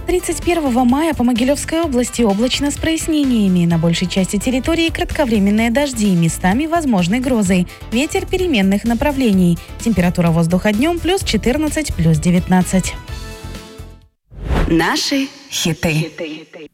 31 мая по Могилевской области облачно с прояснениями. На большей части территории кратковременные дожди, местами возможны грозы. Ветер переменных направлений. Температура воздуха днем плюс 14, плюс 19. Наши хиты.